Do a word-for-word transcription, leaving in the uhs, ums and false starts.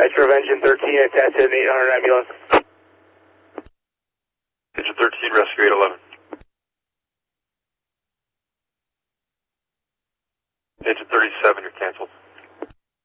Metro of Engine thirteen, attached to an eight hundred ambulance. Engine thirteen, rescue eight eleven. Engine thirty-seven, you're canceled.